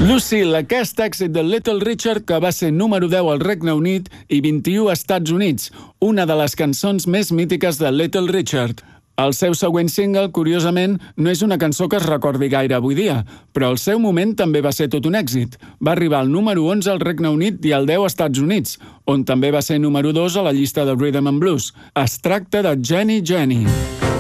Lucille, aquest èxit de Little Richard que va ser número 10 al Regne Unit i 21 als Estats Units, una de les cançons més mítiques de Little Richard. El seu següent single, curiosament, no és una cançó que es recordi gaire avui dia, però al seu moment també va ser tot un èxit. Va arribar al número 11 al Regne Unit i al 10 als Estats Units, on també va ser número 2 a la llista de Rhythm and Blues. Es tracta de Jenny Jenny.